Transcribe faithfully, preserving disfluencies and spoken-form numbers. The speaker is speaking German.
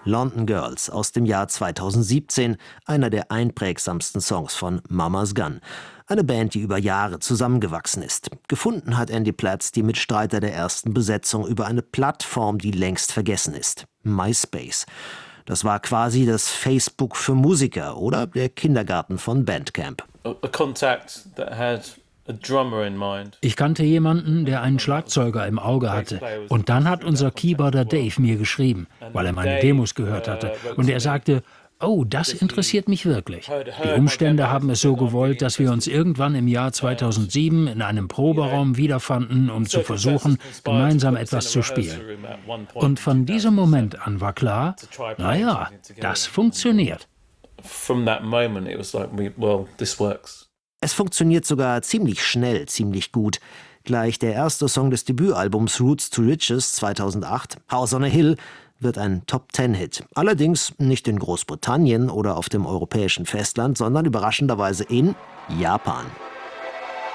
London Girls aus dem Jahr zweitausendsiebzehn, einer der einprägsamsten Songs von Mama's Gun. Eine Band, die über Jahre zusammengewachsen ist. Gefunden hat Andy Platz die Mitstreiter der ersten Besetzung über eine Plattform, die längst vergessen ist: MySpace. Das war quasi das Facebook für Musiker oder der Kindergarten von Bandcamp. Ich kannte jemanden, der einen Schlagzeuger im Auge hatte. Und dann hat unser Keyboarder Dave mir geschrieben, weil er meine Demos gehört hatte. Und er sagte: Oh, das interessiert mich wirklich. Die Umstände haben es so gewollt, dass wir uns irgendwann im Jahr zweitausendsieben in einem Proberaum wiederfanden, um zu versuchen, gemeinsam etwas zu spielen. Und von diesem Moment an war klar, naja, das funktioniert. Es funktioniert sogar ziemlich schnell, ziemlich gut. Gleich der erste Song des Debütalbums Roots to Riches zweitausendacht, House on a Hill, wird ein Top-Ten-Hit. Allerdings nicht in Großbritannien oder auf dem europäischen Festland, sondern überraschenderweise in Japan.